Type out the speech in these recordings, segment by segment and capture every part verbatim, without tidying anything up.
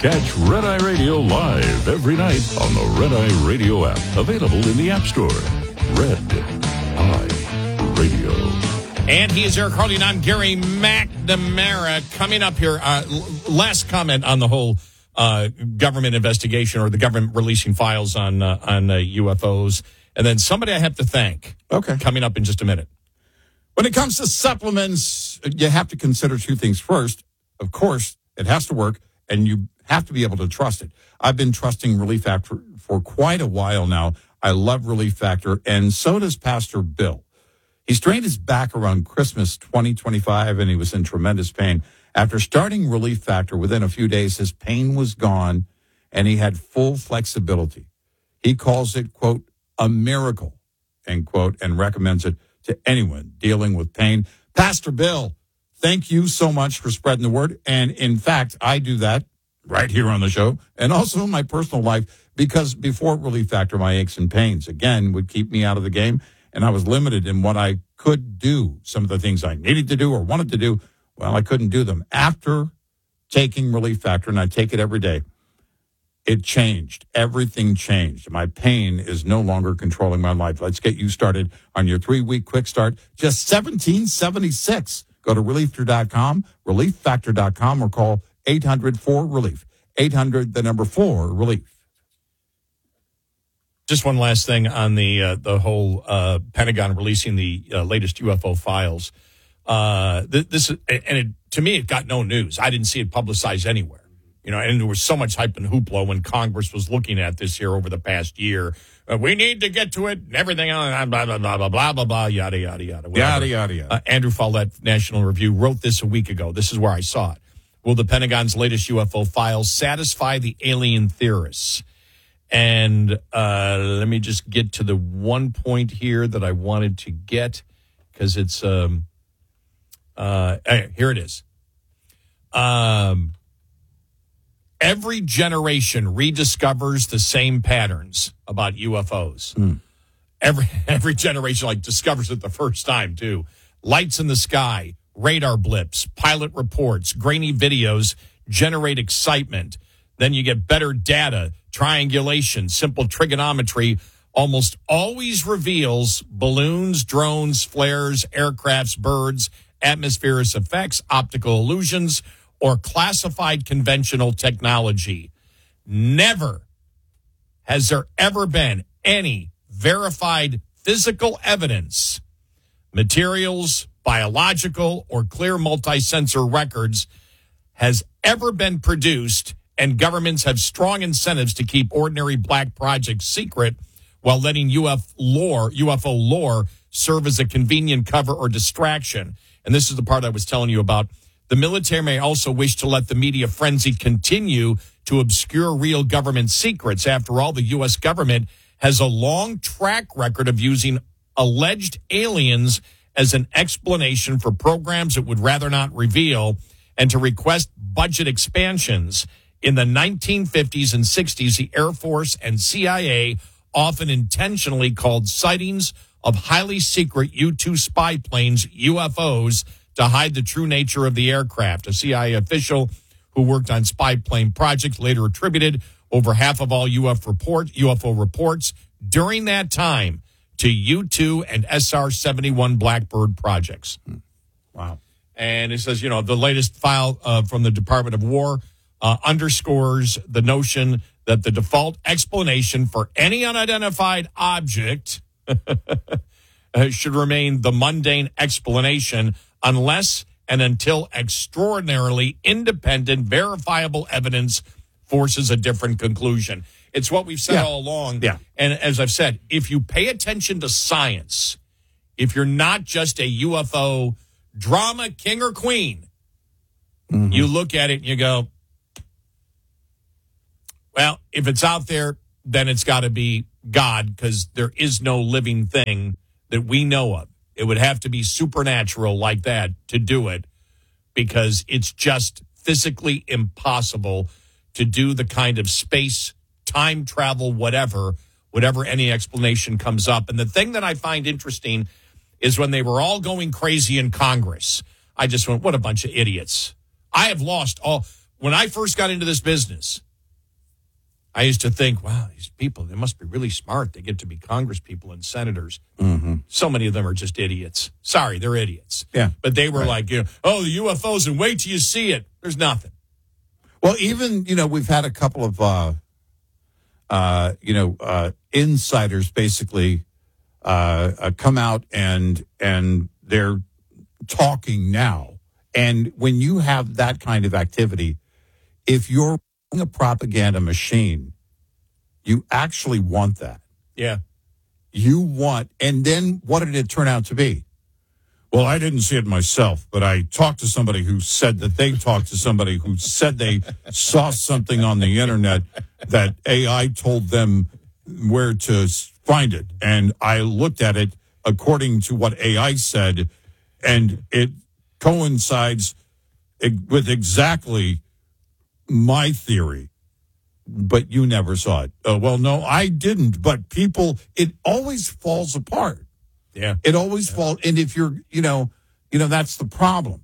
Catch Red Eye Radio live every night on the Red Eye Radio app. Available in the App Store. Red Eye Radio. And he is Eric Harley, and I'm Gary McNamara. Coming up here, uh, last comment on the whole uh, government investigation or the government releasing files on uh, on uh, U F Os. And then somebody I have to thank. Okay. Coming up in just a minute. When it comes to supplements, you have to consider two things. First, of course, it has to work, and you have to be able to trust it. I've been trusting Relief Factor for quite a while now. I love Relief Factor, and so does Pastor Bill. He strained his back around Christmas twenty twenty-five, and he was in tremendous pain. After starting Relief Factor, within a few days, his pain was gone, and he had full flexibility. He calls it, quote, a miracle, end quote, and recommends it to anyone dealing with pain. Pastor Bill, thank you so much for spreading the word. And, in fact, I do that right here on the show and also in my personal life because before Relief Factor, my aches and pains, again, would keep me out of the game. And I was limited in what I could do. Some of the things I needed to do or wanted to do, well, I couldn't do them. After taking Relief Factor, and I take it every day, it changed. Everything changed. My pain is no longer controlling my life. Let's get you started on your three-week quick start. Just seventeen seventy-six. Go to relief factor dot com, relief factor dot com, or call eight hundred four relief. eight hundred, the number four, relief. Just one last thing on the uh, the whole uh, Pentagon releasing the uh, latest U F O files. Uh, th- this is, and it, to me, it got no news. I didn't see it publicized anywhere. You know, and there was so much hype and hoopla when Congress was looking at this here over the past year. Uh, we need to get to it and everything else, blah, blah, blah, blah, blah, blah, blah, yada, yada, yada. Whatever. Yada, yada, yada. Uh, Andrew Follett, National Review, wrote this a week ago. This is where I saw it. Will the Pentagon's latest U F O files satisfy the alien theorists? And uh, let me just get to the one point here that I wanted to get because it's, um, uh, here it is. Um, every generation rediscovers the same patterns about U F Os. Mm. Every, every generation like discovers it the first time too. Lights in the sky, radar blips, pilot reports, grainy videos generate excitement. Then you get better data, triangulation, simple trigonometry almost always reveals balloons, drones, flares, aircrafts, birds, atmospheric effects, optical illusions, or classified conventional technology. Never has there ever been any verified physical evidence, materials, biological, or clear multi-sensor records has ever been produced, and governments have strong incentives to keep ordinary black projects secret while letting U F lore, U F O lore serve as a convenient cover or distraction. And this is the part I was telling you about. The military may also wish to let the media frenzy continue to obscure real government secrets. After all, the U S government has a long track record of using alleged aliens as an explanation for programs it would rather not reveal and to request budget expansions. In the nineteen fifties and sixties, the Air Force and C I A often intentionally called sightings of highly secret U two spy planes U F Os to hide the true nature of the aircraft. A C I A official who worked on spy plane projects later attributed over half of all U F report, U F O reports during that time to U two and S R seventy-one Blackbird projects. Wow. And it says, you know, the latest file uh, from the Department of War uh, underscores the notion that the default explanation for any unidentified object should remain the mundane explanation unless and until extraordinarily independent, verifiable evidence forces a different conclusion. It's what we've said yeah. all along. Yeah. And as I've said, if you pay attention to science, if you're not just a U F O drama king or queen, mm-hmm. you look at it and you go, well, if it's out there, then it's got to be God, because there is no living thing that we know of. It would have to be supernatural like that to do it, because it's just physically impossible to do the kind of space, time travel, whatever, whatever any explanation comes up. And the thing that I find interesting is when they were all going crazy in Congress, I just went, what a bunch of idiots. I have lost all. when I first got into this business, I used to think, wow, these people, they must be really smart. They get to be Congress people and senators. Mm-hmm. So many of them are just idiots. Sorry, they're idiots. Yeah. But they were Right. like, you know, oh, the U F Os, and wait till you see it. There's nothing. Well, even, you know, we've had a couple of, uh, uh, you know, uh, insiders basically uh, uh, come out and and they're talking now. And when you have that kind of activity, if you're a propaganda machine, you actually want that. Yeah. You want, and then what did it turn out to be? Well, I didn't see it myself, but I talked to somebody who said that they talked to somebody who said they saw something on the internet that A I told them where to find it. And I looked at it according to what A I said, and it coincides with exactly my theory. But you never saw it. Uh, well, no, I didn't. But people, it always falls apart. Yeah. It always yeah. falls. And if you're, you know, you know, that's the problem.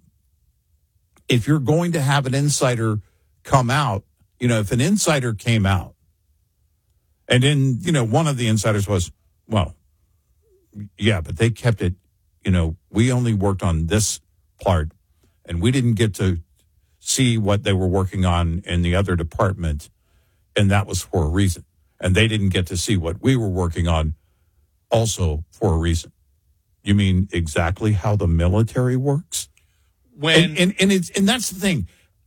If you're going to have an insider come out, you know, if an insider came out and then, you know, one of the insiders was, well, yeah, but they kept it, you know, we only worked on this part and we didn't get to see what they were working on in the other department. And that was for a reason. And they didn't get to see what we were working on also for a reason. You mean exactly how the military works? When and, and, and it's and that's the thing.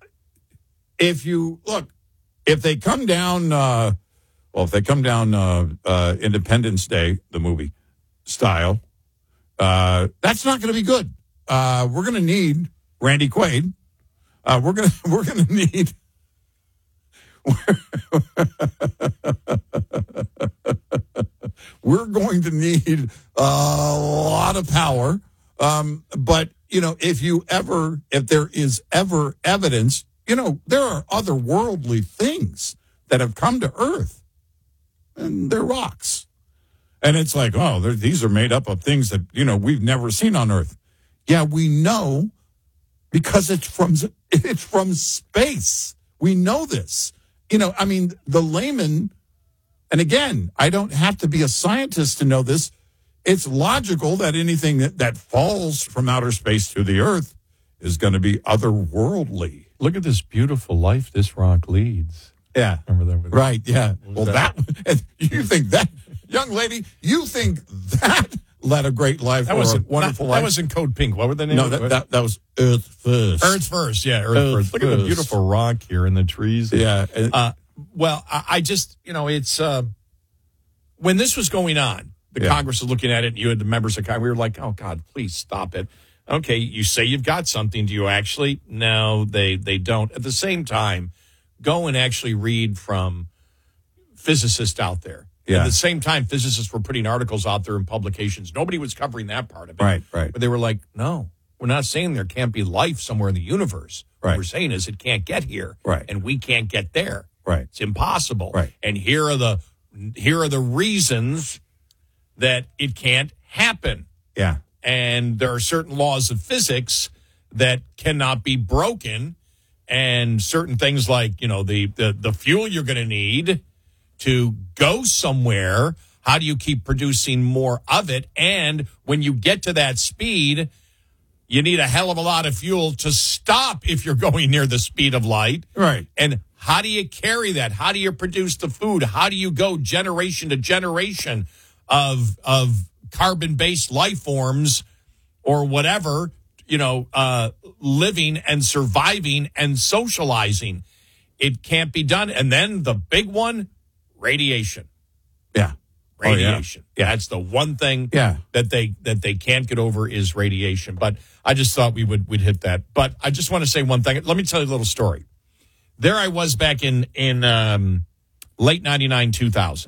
If you look, if they come down, uh, well, if they come down uh, uh, Independence Day, the movie style, uh, that's not going to be good. Uh, we're going to need Randy Quaid. Uh, we're going to we're going to need. We're going to need a lot of power. Um, but, you know, if you ever, if there is ever evidence, you know, there are otherworldly things that have come to Earth and they're rocks. And it's like, oh, these are made up of things that, you know, we've never seen on Earth. Yeah, we know because it's from, it's from space. We know this. You know, I mean, the layman, and again, I don't have to be a scientist to know this. It's logical that anything that, that falls from outer space to the Earth is going to be otherworldly. Look at this beautiful life this rock leads. Yeah. Remember that? Right, yeah. Well, that, that you think that, young lady, you think that led a great life that or was a wonderful not, life? That was in Code Pink. What were the names? No, that, that, that was Earth First. Earth First, yeah, Earth, Earth First. Look first. at the beautiful rock here in the trees. Yeah. Uh, well, I, I just, you know, it's, uh, when this was going on, the yeah. Congress was looking at it, and you had the members of Congress, we were like, oh, God, please stop it. Okay, you say you've got something. Do you actually? No, they, they don't. At the same time, go and actually read from physicists out there. Yeah. At the same time, physicists were putting articles out there in publications. Nobody was covering that part of it. Right, right. But they were like, no, we're not saying there can't be life somewhere in the universe. Right. What we're saying is it can't get here. Right. And we can't get there. Right. It's impossible. Right. And here are the here are the reasons that it can't happen. Yeah. And there are certain laws of physics that cannot be broken, and certain things like, you know, the the, the fuel you're going to need to go somewhere. How do you keep producing more of it? And when you get to that speed, you need a hell of a lot of fuel to stop if you're going near the speed of light. Right. And how do you carry that? How do you produce the food? How do you go generation to generation of of carbon-based life forms or whatever, you know, uh, living and surviving and socializing? It can't be done. And then the big one, radiation. Yeah. Radiation. Oh, yeah. Yeah. That's the one thing Yeah. that they that they can't get over is radiation. But I just thought we would we'd hit that. But I just want to say one thing. Let me tell you a little story. There I was back in in um, late ninety-nine, two thousand.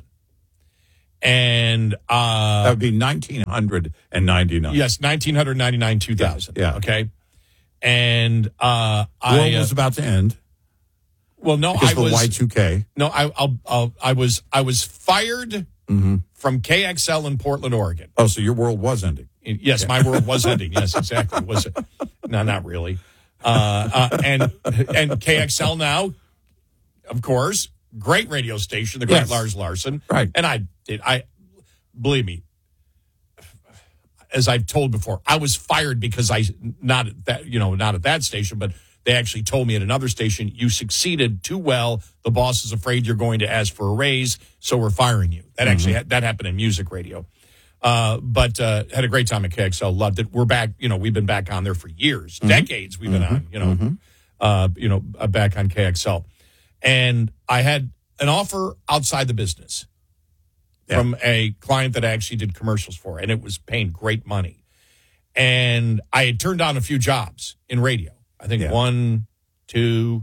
And uh, that would be nineteen ninety-nine. Yes, nineteen ninety-nine, two thousand. Yeah. yeah. Okay. And uh, the world I uh, was about to end. Well, no, because I the was Y two K. No, I I'll, I'll, I was I was fired mm-hmm. from K X L in Portland, Oregon. Oh, so your world was ending. Yes, yeah. my world was ending. Yes, exactly. Was it? No, not really. uh, uh, and and K X L now, of course, great radio station, the great Yes. Lars Larson. Right. And I did, I, believe me, as I've told before, I was fired because I, not at that, you know, not at that station, but they actually told me at another station, you succeeded too well. The boss is afraid you're going to ask for a raise, so we're firing you. That actually, mm-hmm. that happened in music radio. Uh, but uh, had a great time at K X L. Loved it. We're back. You know, we've been back on there for years, mm-hmm. decades. We've been mm-hmm. on. You know, mm-hmm. uh, you know, uh, back on K X L. And I had an offer outside the business yeah. from a client that I actually did commercials for, and it was paying great money. And I had turned down a few jobs in radio. I think yeah. one, two,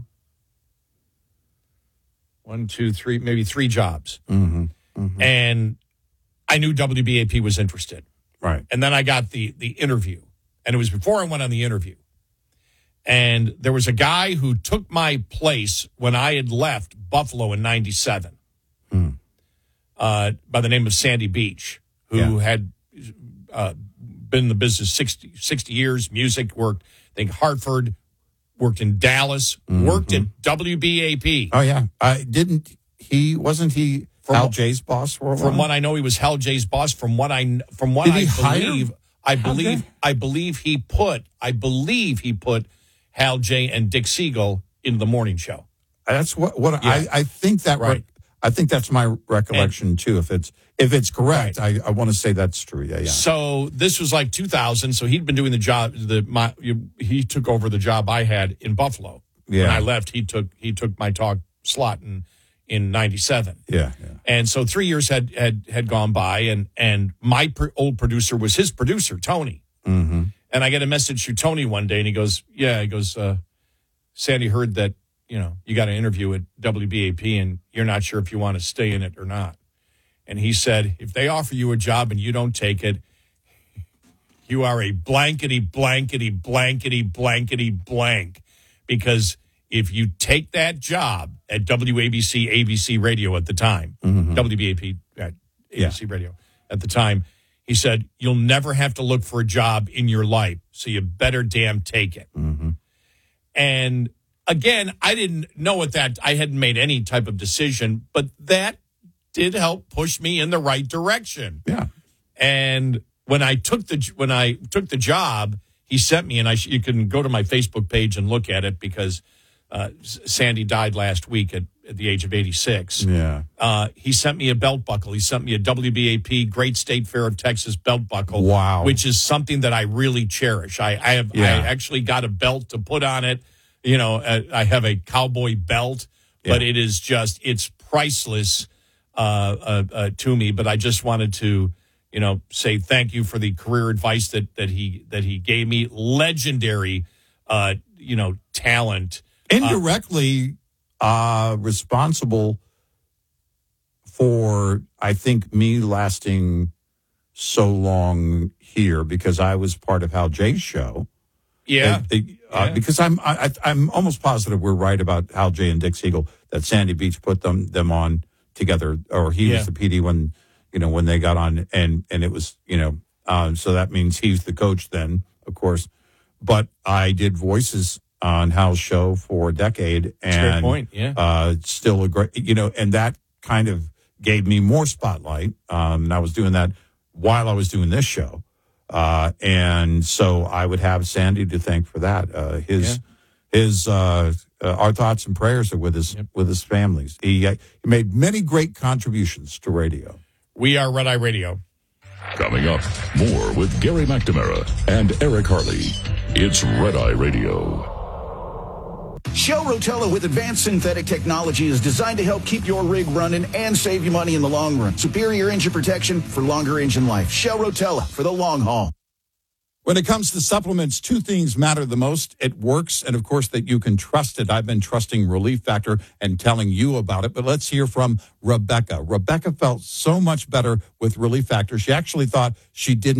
one, two, three, maybe three jobs. Mm-hmm. Mm-hmm. And I knew W B A P was interested. Right. And then I got the the interview. And it was before I went on the interview. And there was a guy who took my place when I had left Buffalo in ninety-seven mm. uh, by the name of Sandy Beach, who yeah. had uh, been in the business sixty, sixty years, music, worked, I think, Hartford, worked in Dallas, mm-hmm. worked at W B A P. Oh, yeah. Uh, didn't he, wasn't he from, Hal J's boss for a while? From what I know, he was Hal J's boss. From what I, from what Did I he believe, hire I Hal believe, J? I believe he put, I believe he put Hal J and Dick Siegel in the morning show. That's what, what Yeah. I, I think that, Right. re- I think that's my recollection And- too. If it's, if it's correct, Right. I, I want to say that's true. Yeah, yeah. So this was like two thousand. So he'd been doing the job. The my he took over the job I had in Buffalo. Yeah. When I left, he took he took my talk slot in in ninety-seven. Yeah, yeah. And so three years had had had gone by, and and my pr- old producer was his producer, Tony. Mm-hmm. And I get a message through Tony one day, and he goes, "Yeah," he goes, uh, "Sandy heard that you know you got an interview at W B A P, and you're not sure if you want to stay in it or not." And he said, if they offer you a job and you don't take it, you are a blankety, blankety, blankety, blankety, blank. Because if you take that job at W A B C, A B C Radio at the time, Mm-hmm. W B A P, uh, A B C Yeah. Radio at the time, he said, you'll never have to look for a job in your life. So you better damn take it. Mm-hmm. And again, I didn't know at that, I hadn't made any type of decision, but that did help push me in the right direction. Yeah. And when I took the when I took the job, he sent me, and I you can go to my Facebook page and look at it because uh, Sandy died last week at, at the age of eighty-six. Yeah. Uh, he sent me a belt buckle. He sent me a W B A P Great State Fair of Texas belt buckle. Wow. Which is something that I really cherish. I, I have Yeah. I actually got a belt to put on it. You know, uh, I have a cowboy belt, but Yeah. it is just it's priceless. Uh, uh, uh, to me, but I just wanted to, you know, say thank you for the career advice that that he that he gave me. Legendary, uh, you know, talent. Indirectly uh, responsible for, I think, me lasting so long here because I was part of Hal J's show. Yeah, They- they- uh, Yeah. because I'm I, I'm almost positive we're right about Hal J and Dick Siegel that Sandy Beach put them them on together, or he Yeah. was the P D when you know when they got on, and and it was you know um, so that means he's the coach then, of course. But I did voices on Hal's show for a decade, That's a great and point, yeah. uh, still a great you know, and that kind of gave me more spotlight. Um, and I was doing that while I was doing this show. Uh, and so I would have Sandy to thank for that. Uh, his, Yeah. his, uh, uh, our thoughts and prayers are with his, Yep. with his families. He, uh, he made many great contributions to radio. We are Red Eye Radio. Coming up, more with Gary McNamara and Eric Harley. It's Red Eye Radio. Shell Rotella with advanced synthetic technology is designed to help keep your rig running and save you money in the long run. Superior engine protection for longer engine life. Shell Rotella for the long haul. When it comes to supplements, two things matter the most. It works, and of course that you can trust it. I've been trusting Relief Factor and telling you about it, but let's hear from Rebecca. Rebecca felt so much better with Relief Factor. She actually thought she didn't